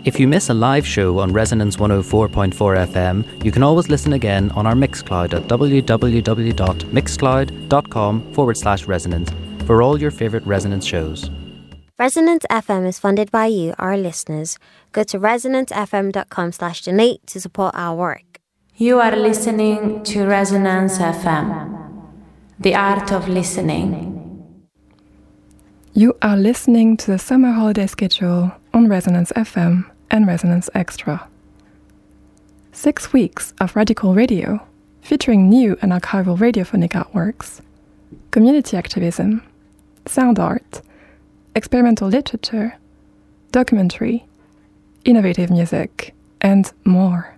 If you miss a live show on Resonance 104.4 FM, you can always listen again on our Mixcloud at www.mixcloud.com/resonance for all your favourite Resonance shows. Resonance FM is funded by you, our listeners. Go to resonancefm.com/donate to support our work. You are listening to Resonance FM, the art of listening. You are listening to the summer holiday schedule on Resonance FM and Resonance Extra. 6 weeks of radical radio, featuring new and archival radiophonic artworks, community activism, sound art, experimental literature, documentary, innovative music, and more.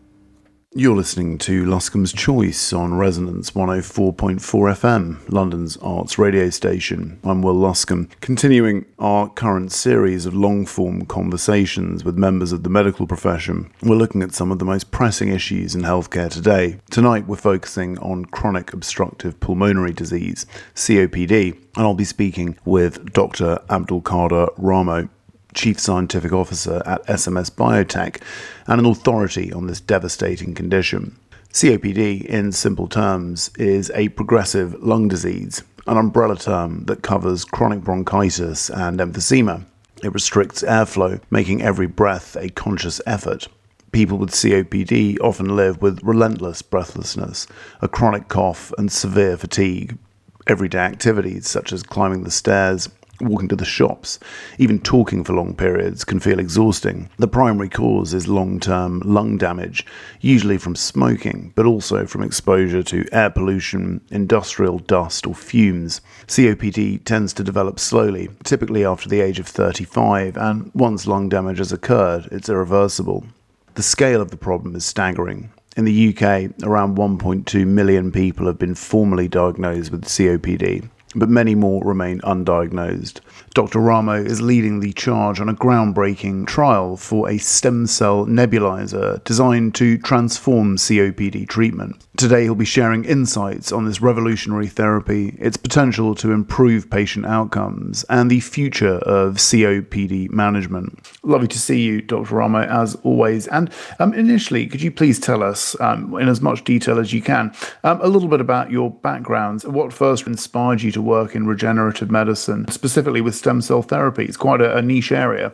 You're listening to Luscombe's Choice on Resonance 104.4 FM, London's arts radio station. I'm Will Luscombe, continuing our current series of long-form conversations with members of the medical profession. We're looking at some of the most pressing issues in healthcare today. Tonight we're focusing on chronic obstructive pulmonary disease, COPD, and I'll be speaking with Dr. Abdulkader Ramo, Chief Scientific Officer at SMS Biotech and an authority on this devastating condition. COPD, in simple terms, is a progressive lung disease, an umbrella term that covers chronic bronchitis and emphysema. It restricts airflow, making every breath a conscious effort. People with COPD often live with relentless breathlessness, a chronic cough and severe fatigue. Everyday activities such as climbing the stairs, walking to the shops, even talking for long periods can feel exhausting. The primary cause is long-term lung damage, usually from smoking, but also from exposure to air pollution, industrial dust or fumes. COPD tends to develop slowly, typically after the age of 35, and once lung damage has occurred, it's irreversible. The scale of the problem is staggering. In the UK, around 1.2 million people have been formally diagnosed with COPD, but many more remain undiagnosed. Dr. Ramo is leading the charge on a groundbreaking trial for a stem cell nebulizer designed to transform COPD treatment. Today he'll be sharing insights on this revolutionary therapy, its potential to improve patient outcomes, and the future of COPD management. Lovely to see you, Dr. Ramo, as always. And initially, could you please tell us, in as much detail as you can, a little bit about your background, what first inspired you to work in regenerative medicine, specifically with stem cell therapy? It's quite a niche area.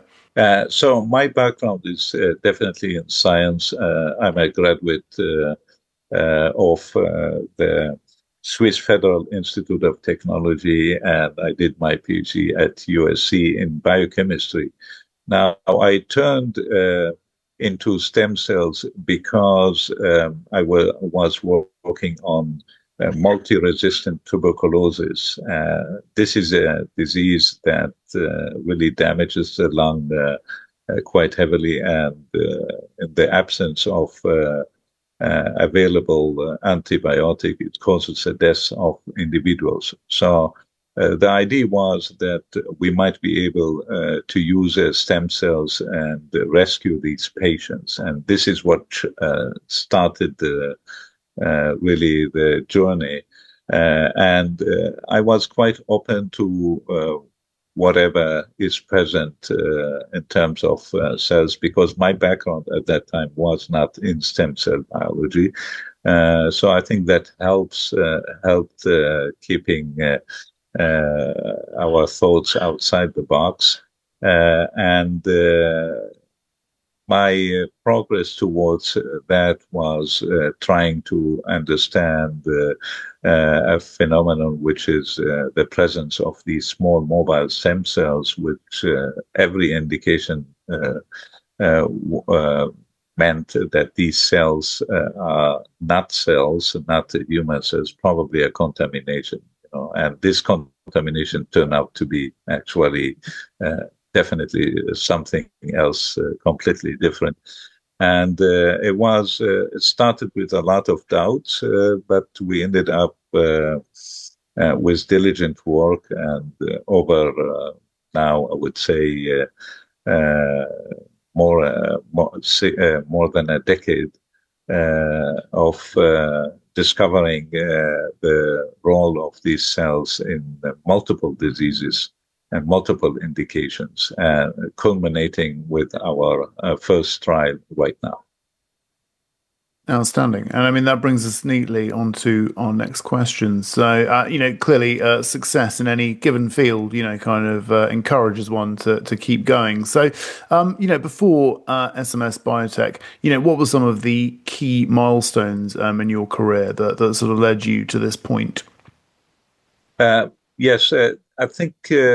So my background is definitely in science. I'm a graduate of the Swiss Federal Institute of Technology, and I did my PhD at USC in biochemistry. Now, I turned into stem cells because I was working on multi-resistant tuberculosis. This is a disease that really damages the lung quite heavily, and in the absence of available antibiotic, it causes the death of individuals. So the idea was that we might be able to use stem cells and rescue these patients. And this is what started really the journey. And I was quite open to whatever is present in terms of cells, because my background at that time was not in stem cell biology. So I think that helped keeping our thoughts outside the box. And my progress towards that was trying to understand a phenomenon which is the presence of these small mobile stem cells, which every indication meant that these cells are not cells, not human cells, probably a contamination. And this contamination turned out to be actually definitely something else completely different. And it started with a lot of doubts, but we ended up with diligent work, and over now, I would say, more than a decade of discovering the role of these cells in multiple diseases. multiple indications, culminating with our first trial right now. Outstanding. And I mean, that brings us neatly onto our next question. So, clearly success in any given field, kind of encourages one to keep going. So, before SMS Biotech, what were some of the key milestones in your career that sort of led you to this point? Yes, I think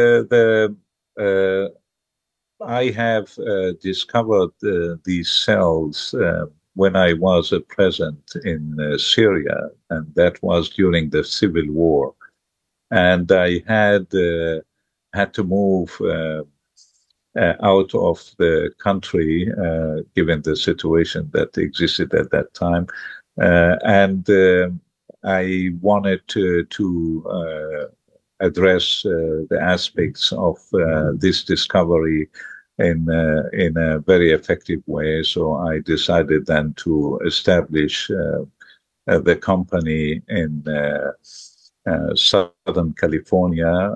I have discovered these cells when I was present in Syria, and that was during the civil war. And I had to move out of the country, given the situation that existed at that time. And I wanted to address the aspects of this discovery in a very effective way. So I decided then to establish the company in Southern California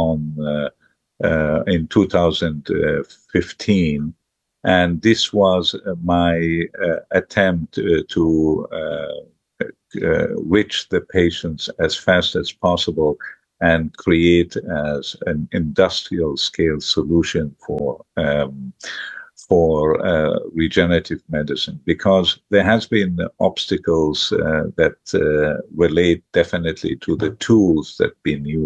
in 2015. And this was my attempt to reach the patients as fast as possible and create as an industrial scale solution for regenerative medicine, because there has been obstacles that relate definitely to the tools that have been used